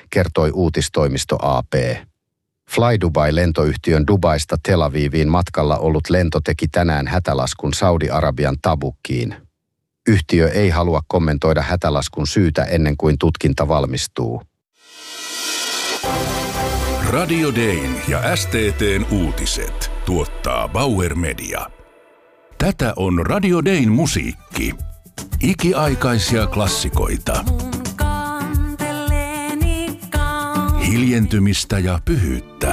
kertoi uutistoimisto AP. Fly Dubai-lentoyhtiön Dubaista Tel Aviviin matkalla ollut lento teki tänään hätälaskun Saudi-Arabian Tabukkiin. Yhtiö ei halua kommentoida hätälaskun syytä ennen kuin tutkinta valmistuu. Radio Dayn ja STT:n uutiset tuottaa Bauer Media. Tätä on Radio Dayn musiikki. Ikiaikaisia klassikoita. Hiljentymistä ja pyhyyttä.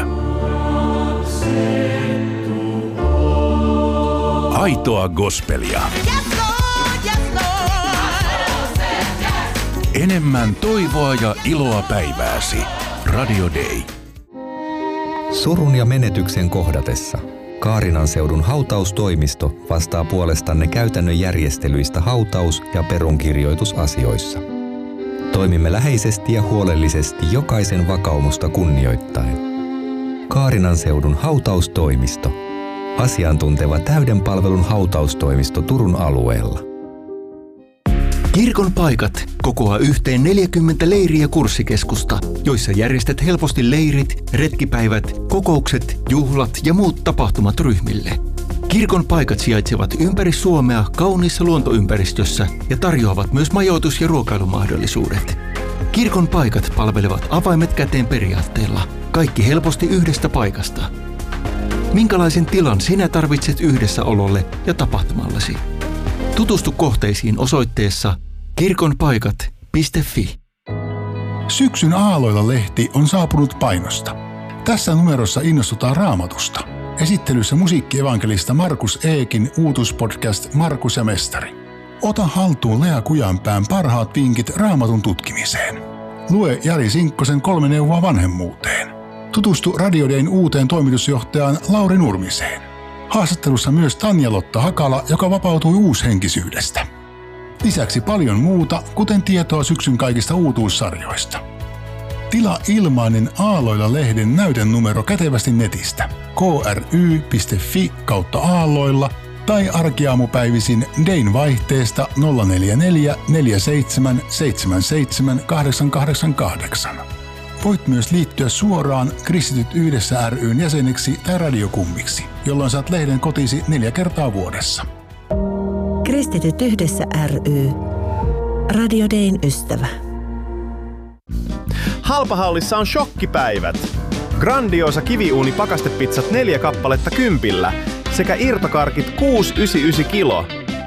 Aitoa gospelia. Enemmän toivoa ja iloa päivääsi. Radio Day. Surun ja menetyksen kohdatessa Kaarinanseudun hautaustoimisto vastaa puolestanne käytännön järjestelyistä hautaus- ja perunkirjoitusasioissa. Toimimme läheisesti ja huolellisesti jokaisen vakaumusta kunnioittaen. Kaarinanseudun hautaustoimisto. Asiantunteva täyden palvelun hautaustoimisto Turun alueella. Kirkon paikat kokoaa yhteen 40 leiri- ja kurssikeskusta, joissa järjestät helposti leirit, retkipäivät, kokoukset, juhlat ja muut tapahtumat ryhmille. Kirkon paikat sijaitsevat ympäri Suomea kauniissa luontoympäristössä ja tarjoavat myös majoitus- ja ruokailumahdollisuudet. Kirkon paikat palvelevat avaimet käteen periaatteella, kaikki helposti yhdestä paikasta. Minkälaisen tilan sinä tarvitset yhdessäololle ja tapahtumallesi? Tutustu kohteisiin osoitteessa kirkonpaikat.fi. Syksyn Aalloilla-lehti on saapunut painosta. Tässä numerossa innostutaan Raamatusta. Esittelyssä musiikkievankelista Markus Eekin uutuspodcast Markus ja Mestari. Ota haltuun Lea Kujanpään parhaat vinkit Raamatun tutkimiseen. Lue Jari Sinkkosen 3 neuvoa vanhemmuuteen. Tutustu Radio Dayn uuteen toimitusjohtajaan Lauri Nurmiseen. Haastattelussa myös Tanja-Lotta Hakala, joka vapautui uushenkisyydestä. Lisäksi paljon muuta, kuten tietoa syksyn kaikista uutuussarjoista. Tilaa ilmainen Aalloilla-lehden näytenumero kätevästi netistä kry.fi/aalloilla tai arkiaamupäivisin Dayn vaihteesta 044 47 77 888. Voit myös liittyä suoraan Kristityt Yhdessä ry:n jäseneksi tai radiokummiksi, jolloin saat lehden kotisi 4 kertaa vuodessa. Kristityt Yhdessä ry. Radio Dayn ystävä. Halpahallissa on shokkipäivät. Grandiosa kiviuuni pakastepizzat 4 kappaletta 10 sekä irtokarkit 6,99 kilo.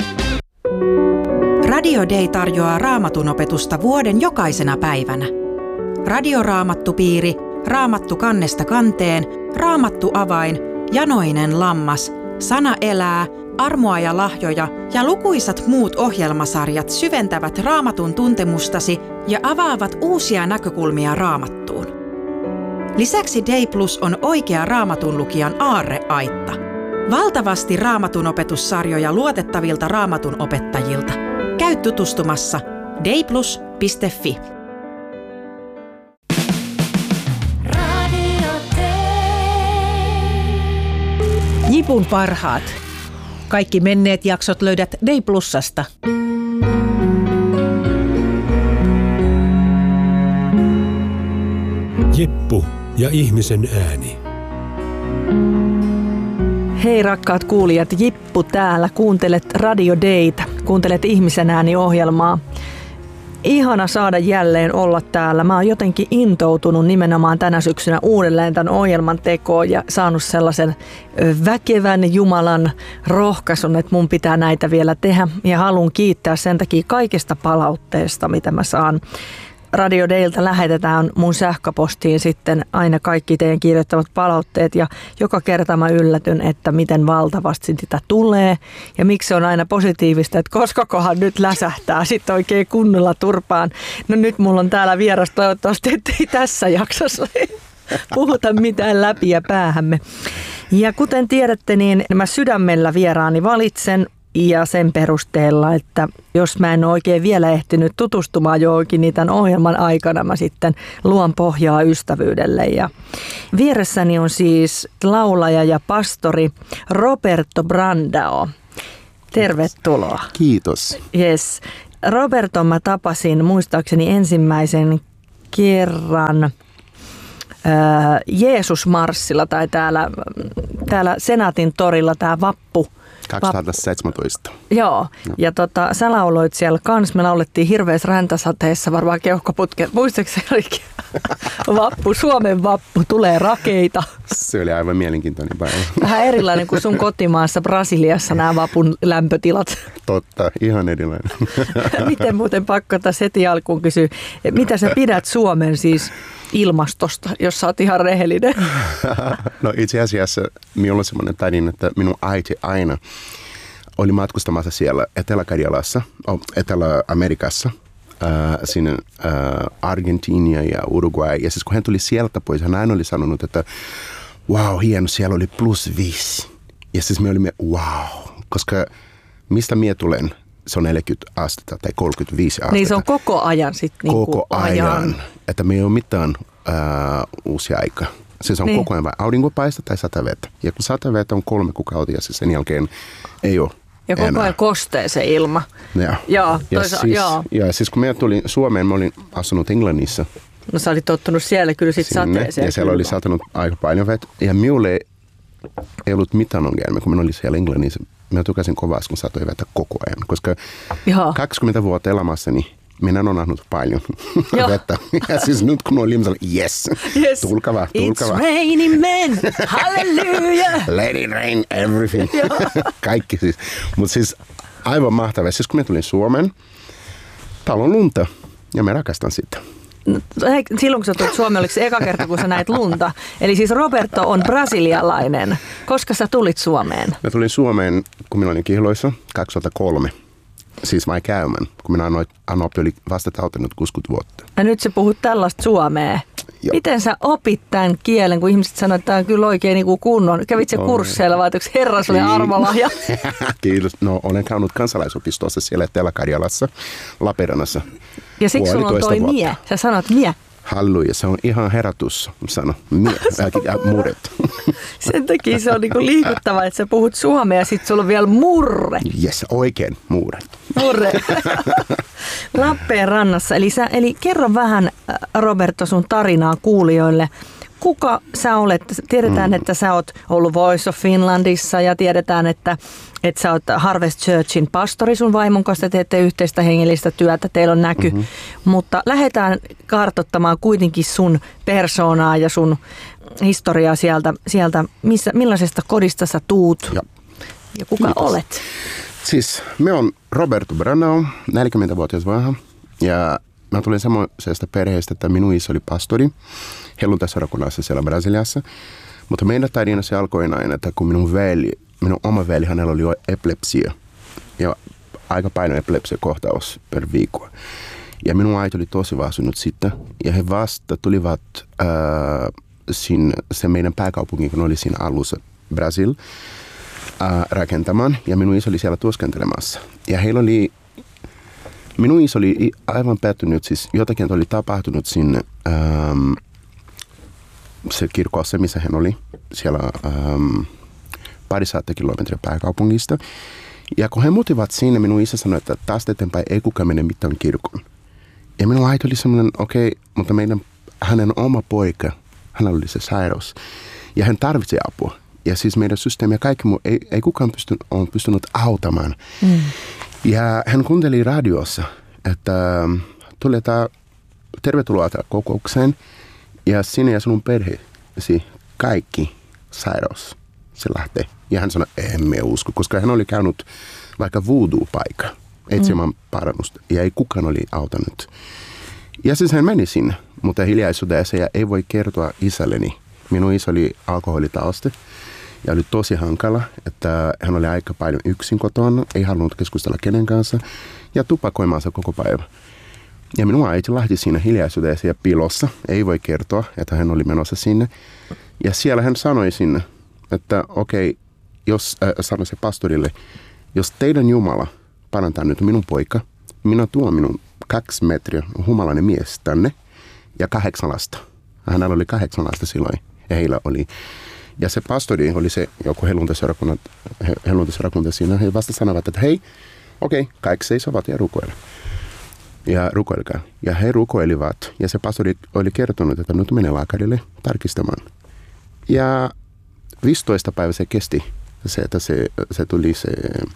Radio Day tarjoaa Raamatun opetusta vuoden jokaisena päivänä. Radioraamattupiiri, Raamattu kannesta kanteen, Raamattu avain, Janoinen lammas, Sana elää, Armoa ja lahjoja ja lukuisat muut ohjelmasarjat syventävät Raamatun tuntemustasi ja avaavat uusia näkökulmia Raamattuun. Lisäksi Day Plus on oikea Raamatun lukijan aarreaitta. Valtavasti Raamatun opetussarjoja luotettavilta Raamatun opettajilta. Käy tutustumassa dayplus.fi. Jipun parhaat. Kaikki menneet jaksot löydät Day Plusasta. Jippu ja ihmisen ääni. Hei rakkaat kuulijat, Jippu täällä. Kuuntelet Radio Daytä. Kuuntelet ihmisen ääni -ohjelmaa. Ihana saada jälleen olla täällä. Mä oon jotenkin intoutunut nimenomaan tänä syksynä uudelleen tämän ohjelman tekoon ja saanut sellaisen väkevän Jumalan rohkaisun, että mun pitää näitä vielä tehdä. Ja haluan kiittää sen takia kaikesta palautteesta, mitä mä saan. Radio Dayltä lähetetään mun sähköpostiin sitten aina kaikki teidän kirjoittamat palautteet ja joka kerta mä yllätyn, että miten valtavasti sitä tulee ja miksi se on aina positiivista, että koskakohan nyt läsähtää sitten oikein kunnolla turpaan. No nyt mulla on täällä vieras, toivottavasti ettei tässä jaksossa puhuta mitään läpi ja päähämme. Ja kuten tiedätte, niin mä sydämellä vieraani valitsen. Ja sen perusteella, että jos mä en ole oikein vielä ehtinyt tutustumaan johonkin, niin tämän ohjelman aikana mä sitten luon pohjaa ystävyydelle. Ja vieressäni on siis laulaja ja pastori Roberto Brandao. Tervetuloa. Kiitos. Yes. Roberton mä tapasin muistaakseni ensimmäisen kerran Jeesus-marssilla tai täällä Senaatin torilla tämä vappu. 2017. Joo, ja sä lauloit siellä kans, me laulettiin hirveässä räntäsateessa, varmaan keuhkoputket. Muistatko se olikin? Vappu, Suomen vappu, tulee rakeita. Se oli aivan mielenkiintoinen päivä. Vähän erilainen kuin sun kotimaassa Brasiliassa nämä vapun lämpötilat. Totta, ihan erilainen. Miten muuten pakko tässä heti alkuun kysyä, mitä sä pidät Suomen siis ilmastosta, jos sä oot ihan rehellinen? No itse asiassa minulla on semmoinen tarina, että minun äiti aina oli matkustamassa siellä Etelä-Karjalassa, Etelä-Amerikassa, sinne Argentiina ja Uruguay. Ja siis kun hän tuli sieltä pois, hän aina oli sanonut, että wow, hieno, siellä oli +5. Ja siis me olimme wow, koska mistä minä tulen? Se on 40 astetta tai 35 astetta. Niin se on koko ajan sitten. Koko ajan. Että me ei ole mitään uusia aikaa. Siis on niin. Koko ajan vain aurinkopaista tai satavettä. Ja kun satavettä on 3 kuukautta ja siis sen jälkeen ei ole ja koko enää. Ajan kostee se ilma. Ja siis kun minä tulin Suomeen, mä olin asunut Englannissa. No sä olit tottunut siellä kyllä sitten sateeseen. Ja siellä oli satanut aika paljon vettä. Ja minulle ei ollut mitään ongelmia, kun minä olin siellä Englannissa. Mä tukasin kovasti, kun satoi vettä koko ajan. Koska 20 vuotta elämässäni minä olen nähnyt paljon vettä. Ja siis nyt kun olin yes, tulkaa vaan. It's raining men, hallelujah. Let it rain, everything. Kaikki siis. Mutta siis aivan mahtavaa. Siis kun mä tulin Suomeen, täällä on lunta ja mä rakastan sitä. Silloin kun sä tulit Suomeen, oliko se eka kerta, kun sä näit lunta? Eli siis Roberto on brasilialainen. Koska sä tulit Suomeen? Mä tulin Suomeen, kun minä olin Kihloissa 2003. Siis vai käymään, kun minä Anoppi oli vasta täyttänyt 60 vuotta. Ja nyt sä puhut tällaista suomea. Joo. Miten sä opit tämän kielen, kun ihmiset sanoo, että tämä on kyllä oikein niin kuin kunnon? Kävit sä kursseilla vai onko herra sulle armolahja? Kiitos. No olen käynyt kansalaisopistossa siellä Etelä-Karjalassa, Lappeenrannassa. Ja siksi sulla on toi mie. Sä sanot mie. Halleluja, se on ihan herätys, sano. Mie, murret. Sen takia se on niinku liikuttava, että sä puhut suomea ja sit sulla on vielä murre. Jes, oikein murret. Murre. Lappeenrannassa. Eli kerro vähän, Roberto, sun tarinaa kuulijoille. Kuka sä olet? Tiedetään, että sä oot ollut Voice of Finlandissa ja tiedetään, että sä oot Harvest Churchin pastori sun vaimon kanssa, teette yhteistä hengellistä työtä, teillä on näky. Mutta lähdetään kartoittamaan kuitenkin sun persoonaa ja sun historiaa sieltä millaisesta kodista sä tuut ja kuka olet? Siis me on Roberto Brandao, 40-vuotias vanha ja mä tulin semmoisesta perheestä, että minun isä oli pastori helluntaisseurakunnassa siellä Brasiliassa. Mutta meidän tarina se alkoi näin, että kun minun oma veli, hänellä oli jo epilepsia ja aika paljon epilepsia-kohtaus per viikko. Ja minun äiti oli tosi väsynyt sitten ja he vasta tulivat se meidän pääkaupunki, kun oli siinä alussa Brasil, rakentamaan ja minun isä oli siellä työskentelemässä. Ja heillä oli minun isä oli aivan pettynyt, siis jotakin oli tapahtunut sinne se kirkossa, missä hän oli, siellä parisataa kilometriä pääkaupungista. Ja kun he muutivat sinne, minun isä sanoi, että tästä eteenpäin ei kukaan mene mitään kirkon. Ja minun äiti oli semmoinen, okei, mutta hänen oma poika, hänellä oli se sairaus. Ja hän tarvitsi apua. Ja siis meidän systeemi ja kaikki muu, ei kukaan pystynyt auttamaan. Ja hän kuunteli radiossa, että tervetuloa kokoukseen. Ja sinne ja sinun perheesi kaikki sairaus, se lähtee. Ja hän sanoi, emme usko, koska hän oli käynyt vaikka voodoo-paikka etsimään parannusta. Ja ei kukaan oli auttanut. Ja siis hän meni sinne, mutta hiljaisuudessa ja ei voi kertoa isälleni. Minun isä oli alkoholitausta ja oli tosi hankala, että hän oli aika paljon yksin kotona, ei halunnut keskustella kenen kanssa ja tupakoimansa koko päivä. Ja minun äiti lähti siinä hiljaisuudessa ja piilossa, ei voi kertoa, että hän oli menossa sinne. Ja siellä hän sanoi sinne, että okei, jos sanoi se pastorille, jos teidän Jumala parantaa nyt minun poika, minä tuon minun 2 metriä humalainen mies tänne ja 8 lasta. Hänellä oli 8 lasta silloin ja heillä oli. Ja se pastori oli se joku helluntaisseurakunta siinä. He vasta sanovat, että hei, okei, kaikki seisovat ja rukoilla. ja rukoilkaa. Ja he rukoilivat ja se pastori oli kertonut, että nyt menee lääkärille tarkistamaan. Ja 15 päivää se kesti, että se tuli se...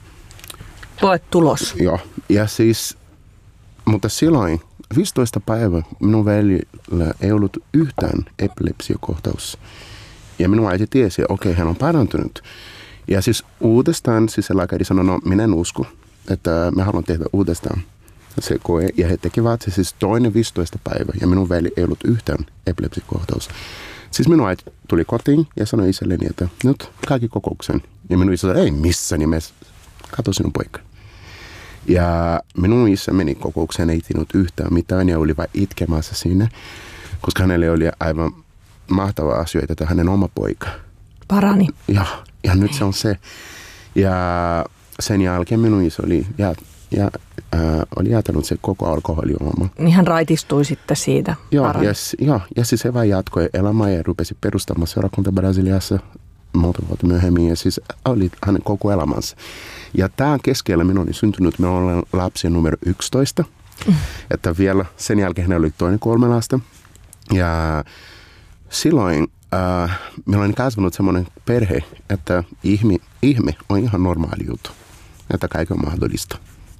Koetulos. Joo, ja siis, mutta silloin 15 päivää minun veljellä ei ollut yhtään epilepsiokohtaus. Ja minun äiti tiesi, että okei, hän on parantunut. Ja siis uudestaan siis se lääkäri sanoi, no minä en usko, että me haluan tehdä uudestaan se koe. Ja he tekivät se siis toinen 15 päivää ja minun veli ei ollut yhtään epilepsiokohtaus. Siis minun äiti tuli kotiin ja sanoi isälleni, että nyt kaikki kokouksen. Ja minun isä sanoi, ei missään nimessä, katso sinun poika. Ja minun isä meni kokoukseen, ei tiennyt yhtään mitään ja oli vain itkemässä siinä, koska hänelle oli aivan mahtava asioita, että hänen oma poika parani. Ja nyt se on se. Ja sen jälkeen minun isä oli jätänyt se koko alkoholijuoma. Niin hän raitistui sitten siitä. Ja siis se vain jatkoi elämää ja rupesi perustamaan seurakunta Brasiliassa monta vuotta myöhemmin. Ja siis oli hänen koko elämänsä. Ja tämän keskellä minun oli syntynyt, minä olen lapsi numero 11. Että vielä sen jälkeen hän oli toinen 3 lasta. Ja silloin minulla on kasvanut semmoinen perhe, että ihme on ihan normaali juttu. Että kaikki on mahdollista.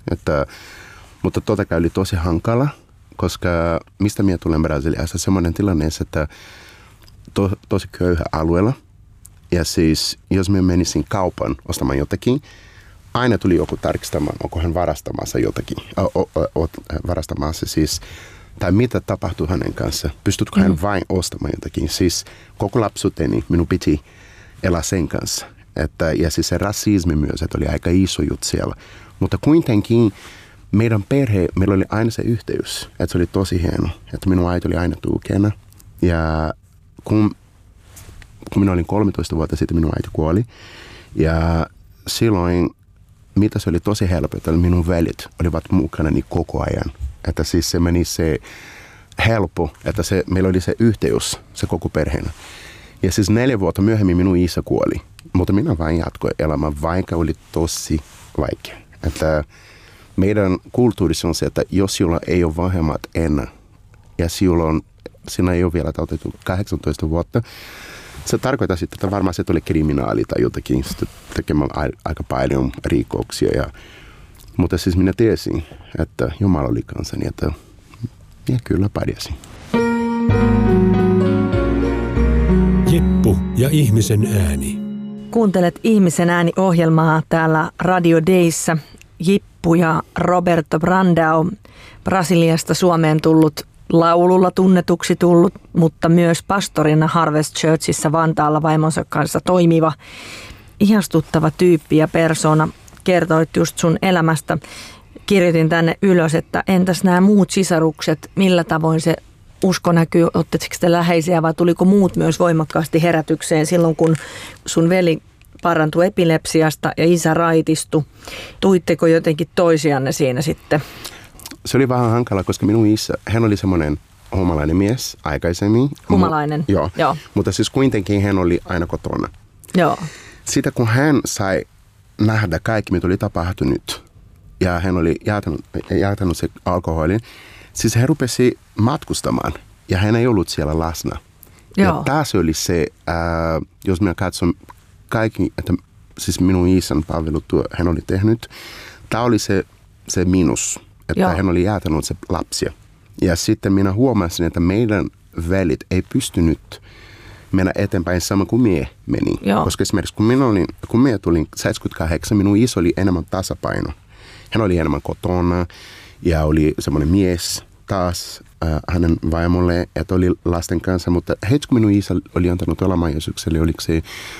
Mutta totta kai oli tosi hankala, koska mistä minä tulen Brasiliassa, semmoinen tilanne, että tosi köyhä alueella. Ja siis jos minä menisin kaupan ostamaan jotakin, aina tuli joku tarkistamaan, onko hän varastamassa jotakin. Varastamassa siis, tai mitä tapahtuu hänen kanssa. Pystytkö hän vain ostamaan jotakin. Siis koko lapsuuteni minun piti elää sen kanssa. Ja siis se rasismi myös, että oli aika iso juttu siellä. Mutta kuitenkin meidän perhe, meillä oli aina se yhteys, että se oli tosi hieno. Että minun äiti oli aina tukena. Ja kun minä olin 13 vuotta sitten, minun äiti kuoli. Ja silloin, mitä se oli tosi helppo, että minun veljet olivat mukana niin koko ajan. Että siis se meni se helppo, että meillä oli se yhteys, se koko perheenä. Ja siis 4 vuotta myöhemmin minun isä kuoli. Mutta minä vain jatkoin elämää, vaikka oli tosi vaikea. Että meidän kulttuurissa on se, että jos sinulla ei ole vanhemmat enää ja sinä ei ole vielä täytetty 18 vuotta, se tarkoittaa sitten, että varmaan se tuli kriminaali tai jotakin tekemällä aika paljon rikoksia. Mutta siis minä tiesin, että Jumala oli kanssani, että minä kyllä pärjäsin. Jippu ja ihmisen ääni. Kuuntelet Ihmisen ääni-ohjelmaa täällä Radio Dayssä. Jippu ja Roberto Brandão, Brasiliasta Suomeen tullut, laululla tunnetuksi tullut, mutta myös pastorina Harvest Churchissa Vantaalla vaimonsa kanssa toimiva, ihastuttava tyyppi ja persona. Kertoit just sun elämästä. Kirjoitin tänne ylös, että entäs nämä muut sisarukset, millä tavoin se usko näkyy, ottaisitko te läheisiä vai tuliko muut myös voimakkaasti herätykseen silloin, kun sun veli parantui epilepsiasta ja isä raitistui. Tuitteko jotenkin toisianne siinä sitten? Se oli vähän hankala, koska minun isä, hän oli semmoinen humalainen mies aikaisemmin. Humalainen? Joo. Mutta siis kuitenkin hän oli aina kotona. Joo. Sitä kun hän sai nähdä kaikki, mitä oli tapahtunut ja hän oli jäätänyt se alkoholin, siis hän rupesi matkustamaan ja hän ei ollut siellä läsnä. Ja taas oli se, jos minä katson kaikki, että siis minun isän palvelutyö hän oli tehnyt, tämä oli se miinus, että hän oli jäätänyt se lapsia. Ja sitten minä huomasin, että meidän velit ei pystynyt mennä eteenpäin sama kuin minä menin. Koska esimerkiksi kun minä tulin 78, minun isä oli enemmän tasapaino. Hän oli enemmän kotona ja oli semmoinen mies taas hänen vaimolle, että oli lasten kanssa. Mutta heti kun minun isä oli antanut elämän Jeesukselle, oliko se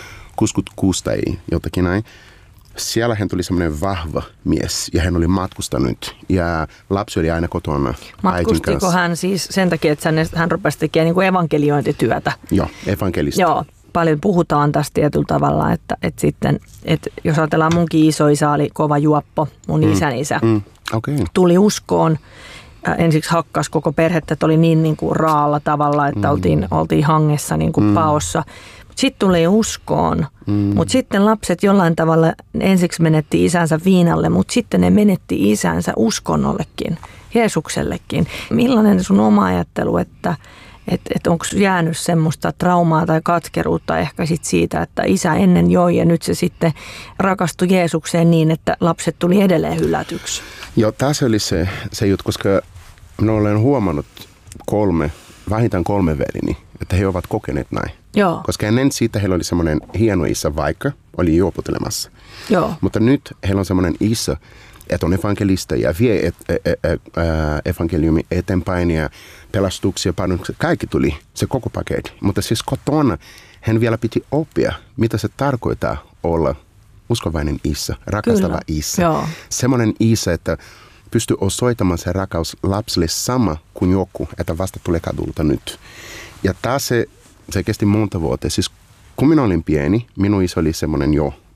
66 tai jotakin näin. Siellä hän tuli semmoinen vahva mies ja hän oli matkustanut ja lapsi oli aina kotona. Matkustiko hän siis sen takia, että hän rupesi tekemään niin kuin evankeliointityötä? Joo, evankelista. Joo, paljon puhutaan tästä tietyllä tavalla, että jos ajatellaan munkin isoisä oli kova juoppo, mun isän isä. Tuli uskoon, ensiksi hakkas koko perhettä, että oli niin kuin raalla tavalla, että oltiin hangessa niin kuin paossa. Sitten tuli uskoon, mutta sitten lapset jollain tavalla ensiksi menetti isänsä viinalle, mutta sitten ne menetti isänsä uskonnollekin. Jeesuksellekin. Millainen sun oma ajattelu, että onko jäänyt semmoista traumaa tai katkeruutta ehkä sit siitä, että isä ennen joi ja nyt se sitten rakastui Jeesukseen niin, että lapset tuli edelleen hylätyksi? Joo, tässä oli se juttu, koska minä olen huomannut vähintään 3 velini, että he ovat kokeneet näin. Joo. Koska ennen siitä heillä oli semmoinen hieno isä, vaikka oli juoputtelemassa. Joo. Mutta nyt heillä on semmoinen isä, että on evankelista ja vie evankeliumi eteenpäin ja pelastuksia, parannuksia. Kaikki tuli, se koko paketti. Mutta siis kotona hän vielä piti oppia, mitä se tarkoittaa olla uskovainen isä, rakastava Kyllä. isä. Joo. Semmoinen isä, että pystyy osoittamaan se rakkaus lapsille sama kuin joku, että vasta tulee kadulta nyt. Ja taas se kesti monta vuotta. Siis kun minä olin pieni, minun isä oli semmoinen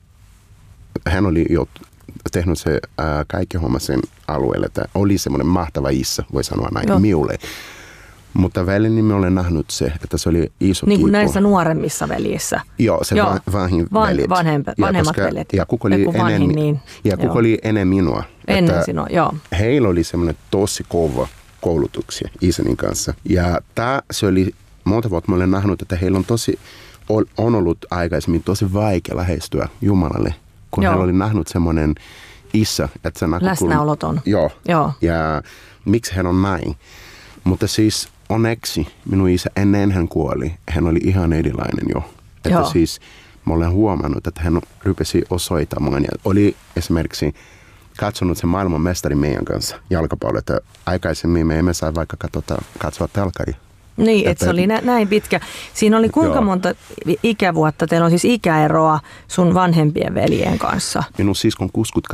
hän oli jo tehnyt se kaikki homma sen alueelle, että oli semmoinen mahtava isä, voi sanoa näin, minulle. Mutta väliin me olen nähnyt se, että se oli iso niin kuin kiipu. näissä nuoremmissä veljissä. Joo, se vanhin veljet. Vanhemmat veljet. Ja kuka oli ennen minua. Ennen sinua, joo. Heillä oli semmoinen tosi kova koulutuksia isänin kanssa. Ja se oli monta vuotta, mä olen nähnyt, että heillä on ollut aikaisemmin tosi vaikea lähestyä Jumalalle. Kun hän oli nähnyt semmoinen isä, että se läsnäoloton. Joo. Ja miksi hän on näin. Mutta siis onneksi minun isä ennen hän kuoli, hän oli ihan erilainen jo. Että siis mä olen huomannut, että hän rupesi osoittamaan ja oli esimerkiksi katsonut sen maailman mestari meidän kanssa jalkapalloa, että aikaisemmin me emme saa vaikka katsoa telkari. Niin, että se oli näin pitkä. Siinä oli kuinka monta ikävuotta? Teillä on siis ikäeroa sun vanhempien veljen kanssa. Minun siskon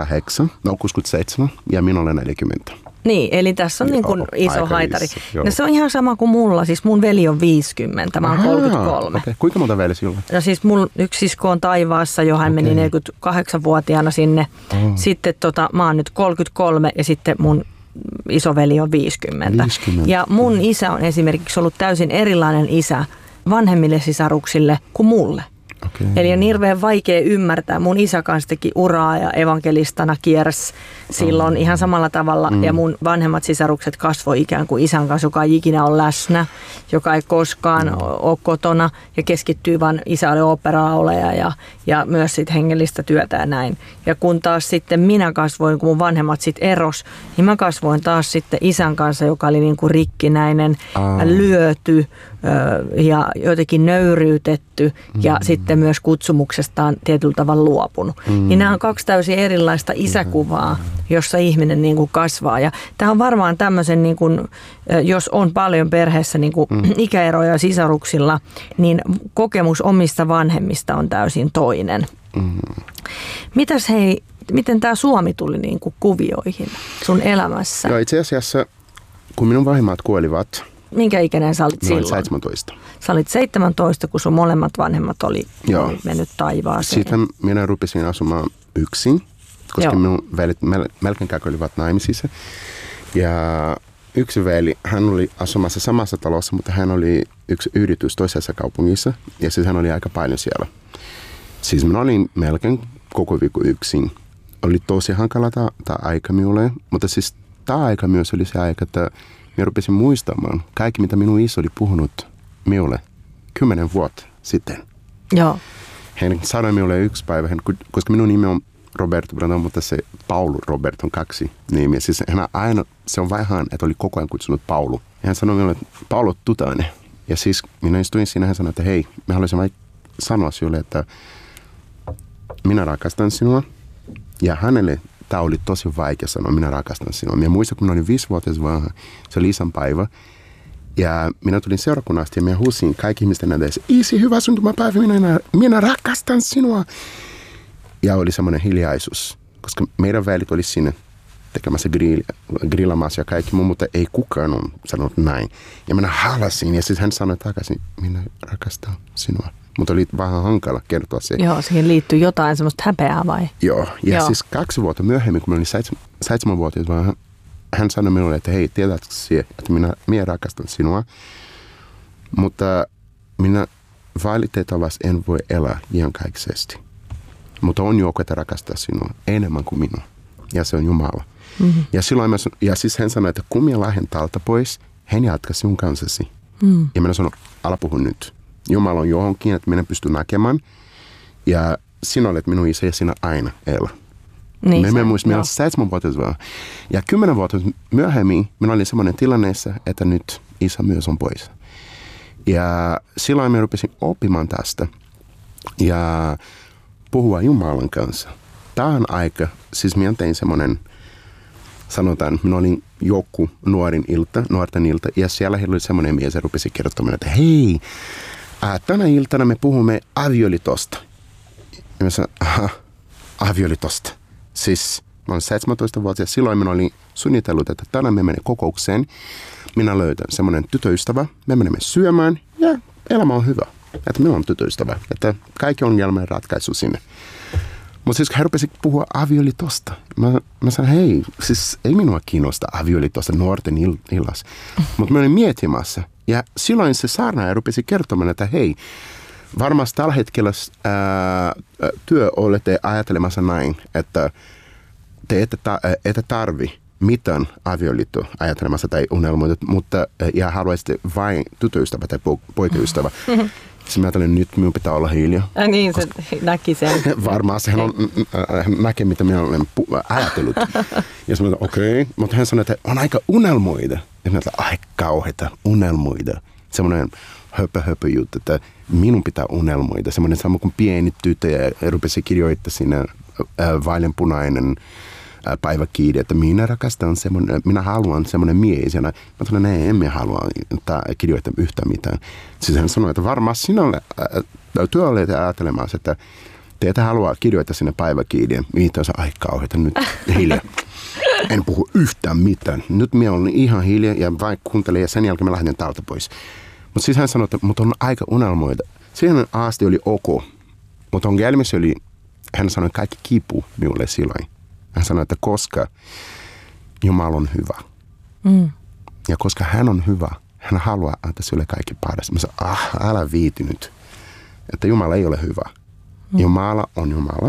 67 ja minä olen 40. Niin, eli tässä on niin kuin iso haitari. No se on ihan sama kuin mulla. Siis mun veli on 50, mä oon 33. Okay. Kuinka monta veli sinulla? No siis mun yksi sisko on taivaassa jo, hän meni 48-vuotiaana sinne. Sitten mä oon nyt 33 ja sitten mun isoveli on 50. Ja mun isä on esimerkiksi ollut täysin erilainen isä vanhemmille sisaruksille kuin mulle. Okay. Eli on hirveän vaikea ymmärtää. Mun isä kanssa teki uraa ja evankelistana kiersi silloin ihan samalla tavalla. Ja mun vanhemmat sisarukset kasvoi ikään kuin isän kanssa, joka ei ikinä ole läsnä, joka ei koskaan ole kotona ja keskittyy vaan isä oli oopperaoleja ja myös sit hengellistä työtä ja näin. Ja kun taas sitten minä kasvoin, kun mun vanhemmat sitten eros, niin mä kasvoin taas sitten isän kanssa, joka oli niin kuin rikkinäinen, lyöty ja jotenkin nöyryytetty ja sitten myös kutsumuksestaan tietyllä tavalla luopunut. Niin nämä on 2 täysin erilaista isäkuvaa, jossa ihminen niin kuin kasvaa. Ja tämä on varmaan tämmöisen, niin kuin, jos on paljon perheessä niin kuin ikäeroja sisaruksilla, niin kokemus omista vanhemmista on täysin toinen. Miten tämä Suomi tuli niin kuin kuvioihin sun elämässä? Joo, itse asiassa, kun minun vanhemmat kuolivat, minkä ikäinen sä olit silloin? 17. Sä olit 17, kun sun molemmat vanhemmat oli mennyt taivaaseen. Sitten minä rupesin asumaan yksin, koska minun velit melkein kaikki olivat naimisissa. Ja yksi veli, hän oli asumassa samassa talossa, mutta hän oli yksi yritys toisessa kaupungissa. Ja siis hän oli aika paljon siellä. Siis minä olin melkein koko viikko yksin. Oli tosi hankala tämä aika minulle, mutta siis tämä aika myös oli se aika, että minä rupesin muistamaan kaikki, mitä minun isä oli puhunut minulle 10 vuotta sitten. Joo. Hän sanoi minulle yksi päivä, koska minun nimi on Roberto Brandon, mutta se Paulu Robert on 2 nimiä. Siis hän aina, se on vähän, että oli koko ajan kutsunut Paulu. Ja hän sanoi minulle, että Paulu Tutainen. Ja siis minä istuin siinä ja hän sanoi, että hei, mä haluaisin vain sanoa sinulle, että minä rakastan sinua. Ja hänelle tämä oli tosi vaikea sanoa, minä rakastan sinua. Minä muistan, kun minä olin 5-vuotias vanha, se oli isänpäivä. Ja minä tulin seurakunnasta ja minä huusin kaikki ihmisten edessä, isi, hyvä syntymäpäivä, minä rakastan sinua. Ja oli semmoinen hiljaisuus, koska meidän välit oli siinä tekemässä grillamassa ja kaikki muu, mutta ei kukaan ole sanonut näin. Ja minä halasin ja sitten hän sanoi takaisin, minä rakastan sinua. Mutta oli vähän hankala kertoa se. Joo, siihen liittyy jotain semmoista häpeää vai? Joo, ja siis 2 vuotta myöhemmin, kun minä olin 7-vuotias, hän sanoi minulle, että hei, tiedätkö sinä, että minä rakastan sinua, mutta minä valitettavasti en voi elää iankaikkisesti. Mutta on joku, että rakastaa sinua enemmän kuin minua, ja se on Jumala. Mm-hmm. Ja siis hän sanoi, että kun minä lähden täältä pois, hän jatkaa sinun kanssasi. Ja minä sanoin, älä puhu nyt. Jumala on johonkin, että minä pystyn näkemään. Ja sinä olet minun isä ja sinä aina elä. Niin, minä muistin, minä olin 7-vuotias vaan. Ja 10 vuotta myöhemmin minä olin sellainen tilanneessa, että nyt isä myös on pois. Ja silloin minä rupesin oppimaan tästä ja puhua Jumalan kanssa. Tähän aika, siis minä tein semmoinen, sanotaan, minä olin joku nuorten ilta, ja siellä oli semmoinen mies, ja rupesi kertomaan, että hei, tänä iltana me puhumme avioliitosta. Ja mä sanoin, avioliitosta. Siis mä olen 17-vuotias, silloin minä olin suunnitellut, että tänään me menemme kokoukseen. Minä löytän semmoinen tytöystävä, me menemme syömään ja elämä on hyvä. Että minulla on tytöystävä, että kaikki ongelmien ratkaisu sinne. Mutta siis hän rupesi puhua avioliitosta. Mä sanoin, hei, siis ei minua kiinnosta avioliitosta nuorten illassa. Mutta mä olin miettimässä. Ja silloin se saarnaaja rupesi kertomaan, että hei, varmasti tällä hetkellä työ olette ajattelemassa näin, että te ette tarvi mitään avioliittoa ajattelemassa tai unelmoita, mutta ja haluaisitte vain tytöystävä tai poikaystävä. Siis mä ajattelin, nyt minun pitää olla hiljaa. Niin, se näki sen. Varmaan hän näkee, mitä minä olen ajatellut. Ja sanoin, että okei. Mutta hän sanoi, että on aika unelmoida. Ja minä ajattelin, ai kauheita unelmoida. Semmoinen höpö juttu, että minun pitää unelmoida. Semmoinen sama kuin pieni tyttö ja rupesi kirjoittaa siinä vaaleanpunainen päiväkiiri, että minä rakastan semmoinen, minä haluan semmoinen mies. Ja mä sanoin, että emme halua kirjoittaa yhtään mitään. Siis hän sanoi, että varmaan sinulle työ olet ajattelemassa, että te ette halua kirjoittaa sinne päiväkiiriin. Mitä on se aika kauheita nyt hiljaa. En puhu yhtään mitään. Nyt minä olen ihan hiljaa ja vain kuuntelen ja sen jälkeen mä lähden täältä pois. Mutta siis hän sanoi, että mutta on aika unelmoida. Siihen asti oli ok. Mutta on jälmessä oli, hän sanoi, että kaikki kipu minulle silloin. Hän sanoi, että koska Jumala on hyvä. Ja koska hän on hyvä, hän haluaa, että se ole kaikki paras. Mä sanoin, älä viiti nyt. Että Jumala ei ole hyvä. Jumala on Jumala.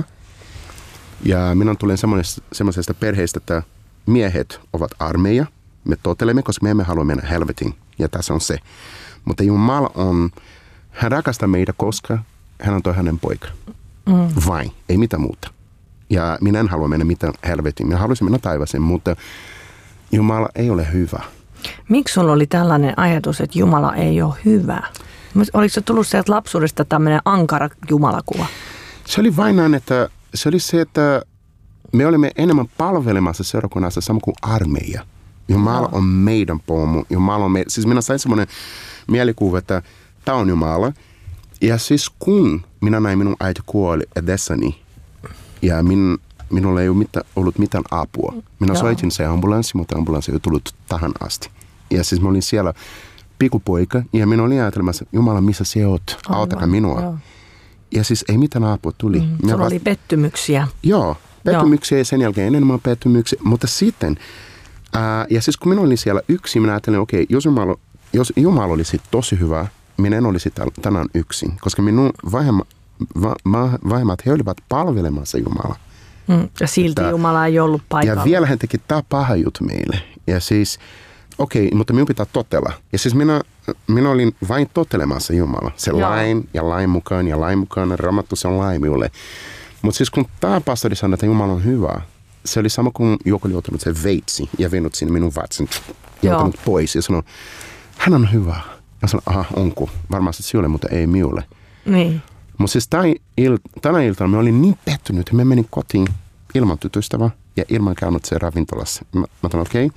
Ja minä tulen semmoisesta perheestä, että miehet ovat armeija. Me totelemme, koska me emme halua mennä helvetiin. Ja tässä on se. Mutta Jumala on, hän rakastaa meitä, koska hän on hänen poika. Vain, ei mitään muuta. Ja minä en halua mennä mitään helvetiin. Minä haluaisin mennä taivaaseen, mutta Jumala ei ole hyvä. Miksi sulla oli tällainen ajatus, että Jumala ei ole hyvä? Oliko se tullut sieltä lapsuudesta tämmöinen ankara jumalakuva? Se oli vain näin, että se oli se, että me olimme enemmän palvelemassa seurakunnassa sama kuin armeija. Jumala on meidän pomo. Jumala on meidän. Siis minä sain semmoinen mielikuva, että tämä on Jumala. Ja siis kun minä näin minun äiti kuoli edessäni, ja minulla ei ollut mitään apua. Minä soitin se ambulanssi, mutta ambulanssi ei tullut tähän asti. Ja siis mä olin siellä pikkupoika, ja minä olin ajatelmassa, Jumala, missä sinä oot? Autakaa minua. Joo. Ja siis ei mitään apua tuli. Sulla oli pettymyksiä. Joo, pettymyksiä ja sen jälkeen enemmän pettymyksiä. Mutta sitten, ja siis kun minä olin siellä yksin, minä ajattelin, okei, jos Jumala olisi tosi hyvä, minä en olisi tänään yksin. Koska minun vanhemmat, he olivat palvelemassa Jumalaa. Ja silti Jumala ei ollut paikalla. Ja vielä hän teki tämä paha juttu meille. Ja siis, okei, mutta minun pitää totella. Ja siis minä olin vain totelemassa Jumala. Se lain ja lain mukaan, Raamattu se on lain minulle. Mutta siis kun tämä pastori sanoi, että Jumala on hyvä, se oli sama kuin joku oli ottanut se veitsi ja vienyt sinne minun vatsan ja ottanut pois. Ja sanoi, hän on hyvä. Ja sanoin, onko? Varmasti sinulle, mutta ei minulle. Niin. Mutta siis tänä iltana me olin niin pettynyt, että me menin kotiin ilman tytöystävää ja ilman käynyt se ravintolassa. Mä sanoin, okei.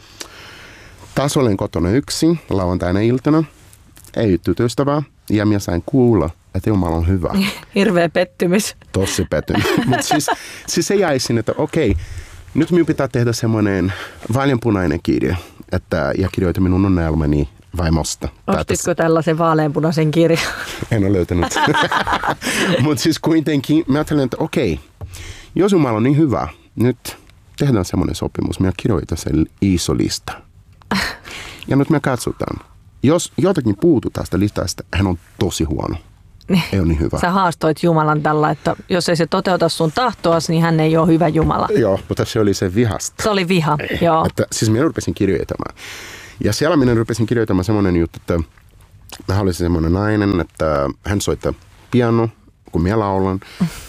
Taas olen kotona yksin lauantaina iltana, ei tytöystävää, ja minä sain kuulla, että Jumala on hyvä. Hirveä pettymys. Tosi pettymys. Mutta siis se jäi sinne, että okei, nyt minun pitää tehdä semmoinen vaaleanpunainen kirja, ja kirjoita minun unelmani vaimosta. Ostitko tällaisen vaaleanpunaisen kirjan? En ole löytänyt. Mutta siis kuitenkin mä ajattelin, että okei, jos Jumala on niin hyvä, nyt tehdään semmoinen sopimus. Minä kirjoitan sen iso lista. Ja nyt me katsotaan. Jos jotakin puuttuu tästä listasta, hän on tosi huono. ei ole niin hyvä. Sä haastoit Jumalan tällä, että jos ei se toteuta sun tahtoas, niin hän ei ole hyvä Jumala. Joo, mutta se oli se vihasta. Se oli viha, joo. Että, siis minä rupesin kirjoittamaan. Ja siellä minä rupesin kirjoittamaan semmoinen juttu, että mä haluaisin semmoinen nainen, että hän soittaa piano, kun minä laulan.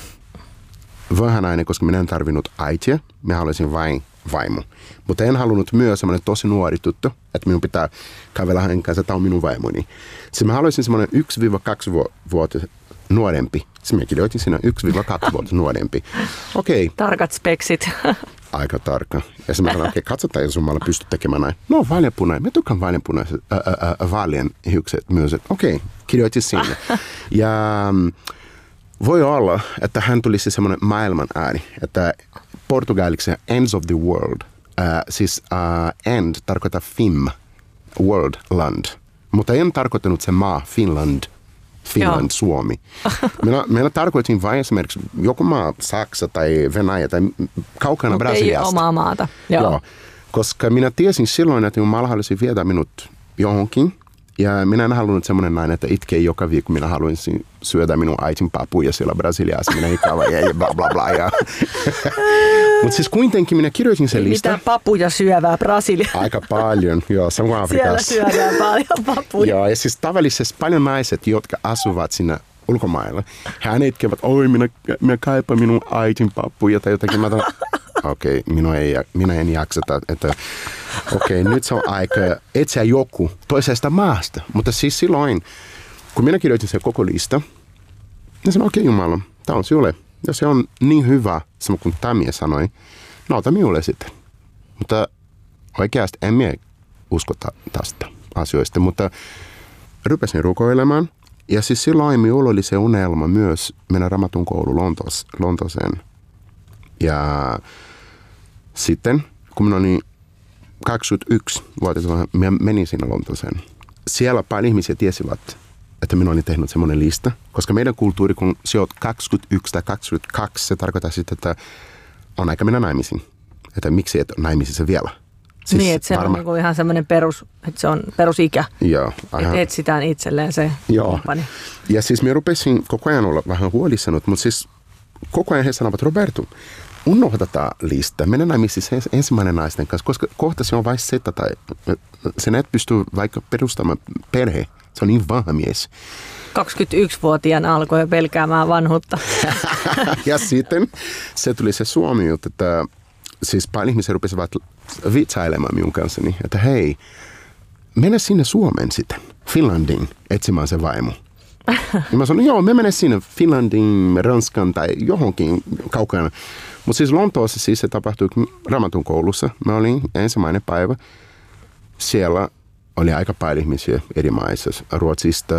Vähän nainen, koska minä en tarvinnut äitiä. Minä haluaisin vain vaimo. Mutta en halunnut myös semmoinen tosi nuori tuttu, että minun pitää kävellä hänen kanssa, tämä on minun vaimoni. Siis mä haluaisin semmoinen 1-2 vuotta nuorempi. Siis mä kirjoitin siinä 1-2 vuotta nuorempi. Okei. Okay. Tarkat speksit. Aika tarkka. Ja sitten mä sanoin, okei, katsotaan, jos Jumala pystyy tekemään näin. No, vaaleanpunainen. Mä tykkään vaaleanpunaiset vaalien hiukset myös. Okei, kirjoitin sinne. Ja voi olla, että hän tulisi semmoinen maailman ääni, että portugaliksi ends of the world. Siis end tarkoittaa film, world, land. Mutta en tarkoittanut se maa, Finland, Suomi. Meillä tarkoitin vain esimerkiksi joku maa, Saksa tai Venäjä tai kaukana Brasiliasta. Ei omaa maata. Joo. Koska minä tiesin silloin, että Jumala halusi viedä minut johonkin. Ja minä en halunnut semmoinen nainen, että itkee joka viikko. Minä haluaisin syödä minun äitin papuja siellä Brasiliassa. Minä ikävä ja bla bla bla. Mutta siis kuitenkin minä kirjoitin sen listan. Mitä papuja syövää Brasiliassa? Aika paljon, joo. Samoin Afrikassa. Siellä syödään paljon papuja. Joo, ja siis tavallisesti paljon naiset, jotka asuvat siinä ulkomailla. Hän itkevät, oi minä kaipaan minun äitin papuja tai jotakin. Mä okei, minä en jaksata, että okei, nyt se on aika etsiä joku toisesta maasta. Mutta siis silloin, kun minä kirjoitin sen koko lista, niin sanoin, okei Jumala, tämä on sinulle. Ja se on niin hyvä, sama kuin Tamia sanoi, no ota minulle sitten. Mutta oikeasti en minä usko tästä asioista, mutta rupesin rukoilemaan. Ja siis silloin minulla oli se unelma myös mennä Raamatun koulu Lontooseen. Ja sitten, kun minä olin 21-vuotias, minä menin sinne Lontooseen. Siellä paljon ihmisiä tiesivät, että minä olin tehnyt semmoinen lista. Koska meidän kulttuuri, kun se on 21 tai 22, se tarkoittaa sitten, että on aika mennä naimisiin. Että miksi et ole naimisissa vielä. Siis niin, että se on niinku ihan semmoinen että se on perusikä. Joo. Että etsitään itselleen se kumppani. Ja siis minä rupesin koko ajan olla vähän huolissannut, mutta siis koko ajan he sanovat, Roberto, unohda tämä lista. Mennä naimisiin ensimmäinen naisten kanssa, koska kohta se on vain seta tai sen et pysty vaikka perustamaan perhe. Se on niin vanha mies. 21-vuotiaan alkoi pelkäämään vanhuutta. Ja sitten se tuli se Suomi, että siis paljon ihmisiä rupesivat vitsailemaan minun kanssani, että hei, mene sinne Suomeen sitten, Finlandiin, etsimään se vaimo. Ja mä sanoin, joo, me menen sinne Finlandiin, Ranskan tai johonkin kaukana. Mutta siis Lontoossa siis se tapahtui Raamatun koulussa. Mä olin ensimmäinen päivä. Siellä oli aika paljon ihmisiä eri maissa, Ruotsista,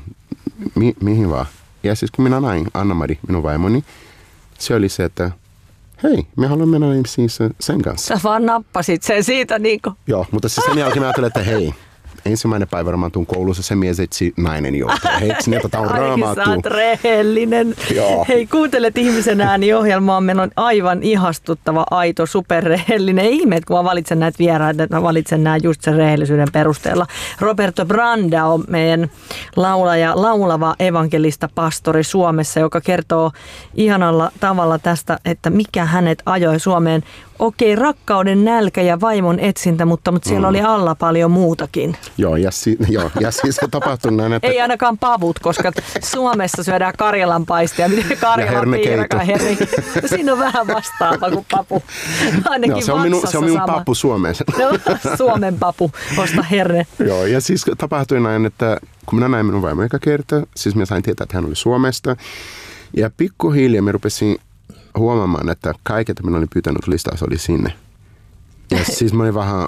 mihin vaan. Ja siis kun minä näin Anna-Mari, minun vaimoni, se oli se, että hei, me haluamme mennä siis sen kanssa. Sä vaan nappasit sen siitä niinku. Joo, mutta siis sen jälkeen mä ajattelin, että hei, ensimmäinen päivä Raamatun koulussa se mies etsi nainen jo. Hei, sinne tämä on Raamattu. Ai, sä oot rehellinen. Joo. Hei, kuuntelet Ihmisen ääni-ohjelmaa. Meillä on aivan ihastuttava, aito, superrehellinen. Ei ihme, kun mä valitsen näitä vieraita, että mä valitsen nämä just sen rehellisyyden perusteella. Roberto Branda on meidän laulava evankelista pastori Suomessa, joka kertoo ihanalla tavalla tästä, että mikä hänet ajoi Suomeen. Okei, rakkauden nälkä ja vaimon etsintä, mutta siellä oli alla paljon muutakin. Joo, ja siis se tapahtui näin, että ei ainakaan pavut, koska Suomessa syödään karjalanpaistia, miten Karjalan piirakaan herni. Siinä on vähän vastaava kuin papu. Ainakin no, se on minun papu Suomessa. No, Suomen papu, osta herne. Joo, ja siis tapahtui näin, että kun minä näin minun vaimon eka kerta, siis minä sain tietää, että hän oli Suomesta. Ja pikkuhiljaa me rupesin huomaamaan, että kaiket, mitä minä olin pyytänyt listassa, oli sinne. Ja siis mä olin vähän,